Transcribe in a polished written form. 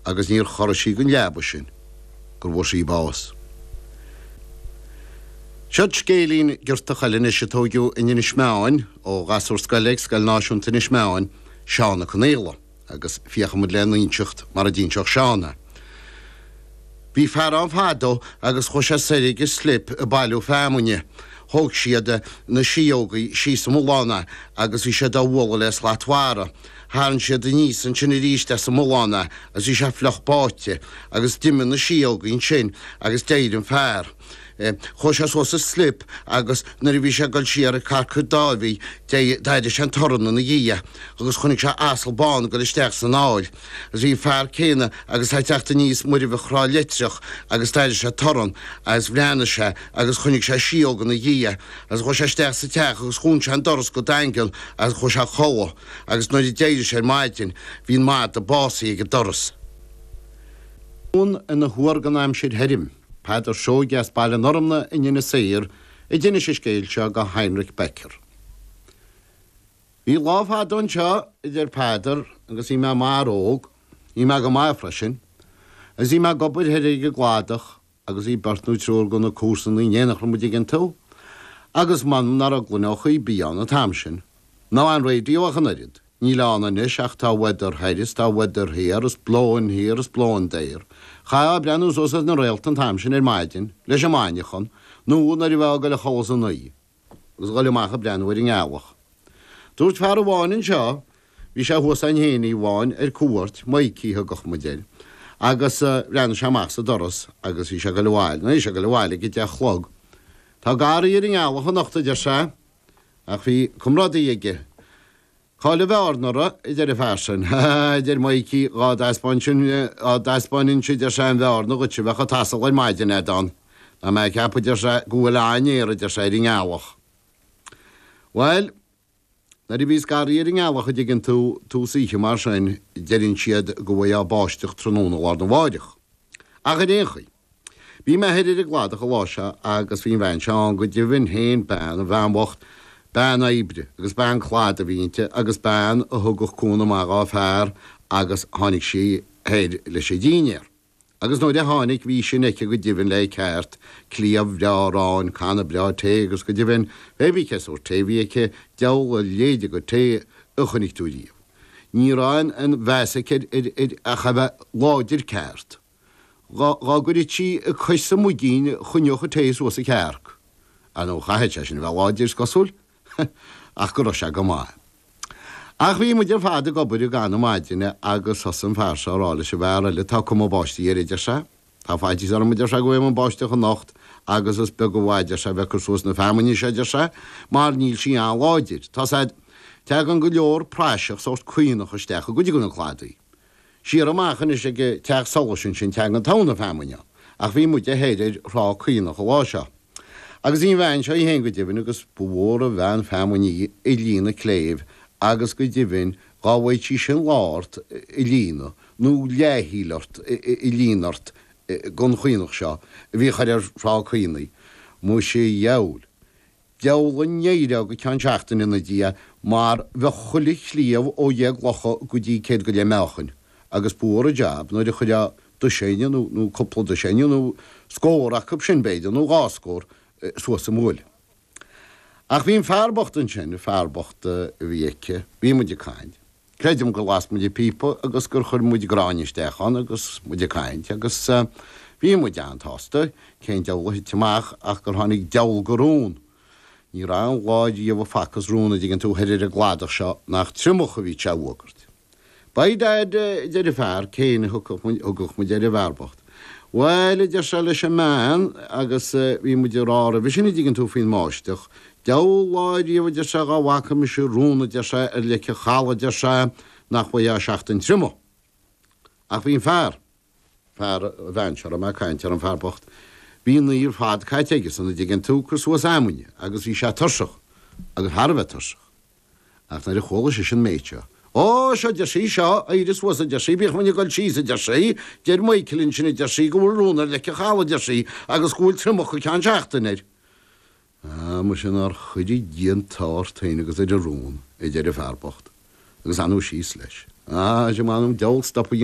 agus níor chorasí gon leaba sin, gur bhór sí bás. Siod scélín gyrta chalin is tógiú in Ismeáin ó gasúr scaleg scail náisiúnta in Ismeáin seánna chunéla agus fiochamid le nainseocht mar a dínseoch seánna. Bhí fear an bhádó agus chus a saige slip a bailú fémúne. Thóg siad na síogaí sí sa mlána agus bhí siad a bhla leis láthmhara. Tháirann siad a níos an sinna ríiste sa mlána agus bhí sé fleochbáite agus dimin na síogaín sin agus déidir an fearr. Chos as was a slip agus nari bhí sé gal siar a carcu dáhí daidir sé an torna na dhíe agus chunig sé asal bán go isteach san áil. Agus bhí fearr céine agus teachta níos muirí bh chrá litreach agus daidir sé toran agus bhreanna sé agus chunig sé síogan na dhíe agus chu sé steach sa teach agus chun sé an doras go daingil agus chu sé choa agus nuidir déidir sé maitin hín maid a básaí go doras. Ún in na huargan am siad herim. Peidir seoige as baile normna in na séir I dine sé scéilte go Heinrich Becker. Bhí lábhá don seo idir Peidir agus í me mar óg, í me go mai freisin, as í me gobir heidir go gládach agus í bartnú trúr go na cúsan í néanach mu gin tú, agus man nar a glúneocha í bíán a tamsin. Ná an réidió a chanarid, ní lána nis ach tá wedar heiris tá wedar hir as blóin déir. Cha breanús os na réaltan tamsin maidin, leis a mainechon, nú na I bhá go le cholas an naí, agus go le macha breanúir in gáhach. Dúirt fear bháin seo, bhí sé thuas an héanaí bháin cuairt maicíthe goch modéil, agus breanú sé amach sa doras agus bhí sé go le bháil, na sé go le bháil go de chlog. Tá gáí ar in gáhach an nachta de sé, ach bhí cumrádaí ige. Cháile bhearnara idir a fesin, idir maicí á daspáin si de sé an bhearna go si bhecha tasal le maidin dan, na me cepa de sé gúil aéir de sé in gáhach. Well, na I bhís garí ar in gáhach a gin tú síe mar sin deirinn siad go bhfuil a báisteach tróna lá na bháideach. A go déchaí. Bhí me heidir a gláadach a láise agus bhín bhain seán go dtíhann héin ben a bheanhacht ben a ibre, agus ben chlád a bhínte, agus ben a thugach cúna má á fearr agus tháinig si héir le sé díinear. Agus nó de tháinig bhí sin eice go dtíhann le ceart, clíamh breárán, canna breá té, agus go dtíhann bhébíchas ó té bhíice deall a léide go té a chunig túdíomh. Ní ráin an bheasacid a chabh láidir ceart. Gá gur tí a chuisa mú dín chuneocha tééis was a cearc. A nó chaid sin bheith láidir gosúil? Ach go se go má. Ach bhí muidir fáda gobarú gan maidine agus thosan fearsa rála se bhera le tá cum báistí idir se, Tá fáidtí ar muidir se go bhfuim an báiste chu nacht agus is be go bhaidir se bheith chusús na feimení seidir se, mar níl sí an láidir. Tá said te an go leor práiseach sót cuioine chu stecha go gona chládaí. Siar amachchan is go teach solasin sin te an tána feimine, ach bhí muide héidir rá cuioine chu láise. Agus í bhain seo I hén go dtíhann agus bhór a bhean feimení I lína cléimh agus go dtíhann gáhhaid tí sin láirt I lína, nó léhílart I línart gon chuoinech seo, bhí chuir rá chuoinaí, mu sé dheall. Deall an néire go cean seachtain ina dia mar bheith chulik líamh ó dhéag locha go dtí céad go le mechan, agus búór a jab, nó de chuide do séine nó coppla do séine nó scór a cub sin béide nó gáscór, suas múil. Ach bhín fearbocht an sin, fearbocht bhíice, bhí muidir caint. Creidim go las muidir pípa agus gur chur muidir gráinistechan agus muidir caint, agus bhí muidir antásta, cén dealaí teach ach gur tháinig deall gorún. Ní ra an láid dhéomh facas rúna dgin tú heidir a gládach seo nach trimucha bhí teúgurt. Baid idir fearr céine thugach muidir a bhearbocht. Well idir se leis sem meán agus bhí muidir rára bhí sinna dginn tú fin máisteach, deall láid dhéomh de se gáhacha me se rúna de se ar leice chala de se nach bhfuil seachtain trimo. Ach bhín fearr bhainsear a me caiintear an fearbocht. Bhín ír fád caiiteige sanna dginn tú chu suas amúine, agus bhí sé tuseach agus Harbheith tuseach. Ach na chola sé sin méite. Ó seo de sí seo a idir was a de sí bíoh muna gáil síos a de sí, déir maicilinn sinna de sí go bhfuil rúna le chala de sí agus gúil trimocha cean seachtainir. Mu sin ar chuidí díon táir taine agus idir rún idir a fearbocht, agus anú síos leis. Sé manm deall stoppa